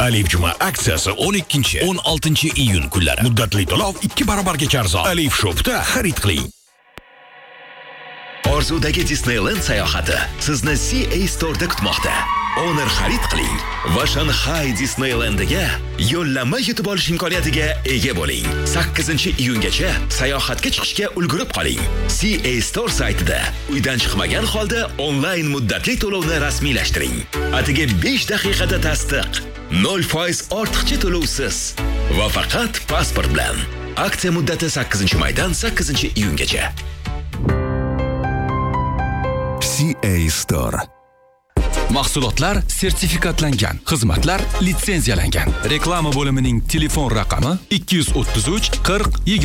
Alif Juma aksiyasi 12-16 iyun kunlari. Muddatli to'lov 2 barobarga arzon. Alif Shop'da xarid qiling. Orzudagi Disneyland sayohati sizni CA Store'da kutmoqda. Honor xarid qiling va Shanghai Disneyland'iga yo'llanma yutib olish imkoniyatiga ega bo'ling. 8-iyungacha sayohatga chiqishga ulgurib qoling. CA Store saytida uydan chiqmagan holda onlayn muddatli to'lovni rasmiylashtiring. Atigi 5 daqiqada tasdiq, 0% ortiqcha to'lovsiz va faqat pasport bilan. Aksiya muddati 8-maydan 8-iyungacha. CA Store. Mahsulotlar sertifikatlangan, xizmatlar litsenziyalangan. Reklama bo'limining telefon raqami 233 40